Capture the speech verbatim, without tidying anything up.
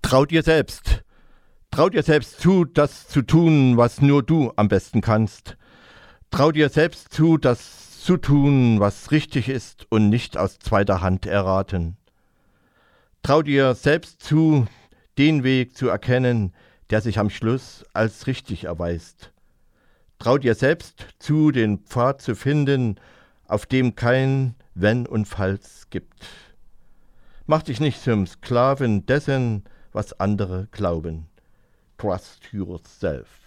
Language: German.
Trau dir selbst. Trau dir selbst zu, das zu tun, was nur du am besten kannst. Trau dir selbst zu, das zu tun, was richtig ist und nicht aus zweiter Hand erraten. Trau dir selbst zu, den Weg zu erkennen, der sich am Schluss als richtig erweist. Trau dir selbst zu, den Pfad zu finden, auf dem kein Wenn und Falls gibt. Mach dich nicht zum Sklaven dessen, was andere glauben. Trust yourself.